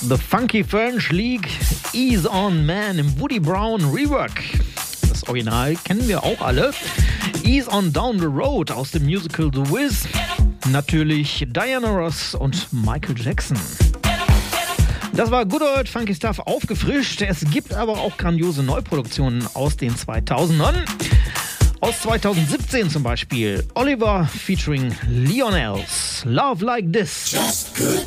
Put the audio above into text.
The Funky French League, Ease On Man im Woody Brown Rework. Das Original kennen wir auch alle. Ease On Down the Road aus dem Musical The Wiz. Natürlich Diana Ross und Michael Jackson. Das war Good Old Funky Stuff aufgefrischt. Es gibt aber auch grandiose Neuproduktionen aus den 2000ern. Aus 2017 zum Beispiel Oliver featuring Lionels. Love Like This. Just good